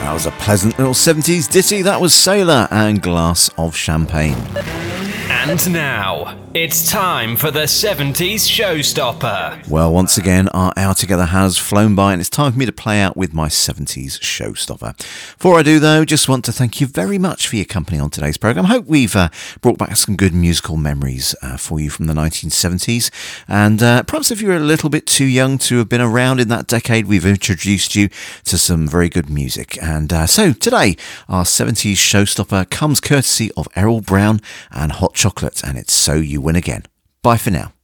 was a pleasant little 70s ditty. That was Sailor and Glass of Champagne. And now, it's time for the 70s Showstopper. Well, once again, our hour together has flown by and it's time for me to play out with my 70s Showstopper. Before I do, though, just want to thank you very much for your company on today's programme. I hope we've brought back some good musical memories for you from the 1970s. And perhaps if you're a little bit too young to have been around in that decade, we've introduced you to some very good music. And so today, our 70s Showstopper comes courtesy of Errol Brown and Hot Chocolate, and it's So You Win Again. Bye for now.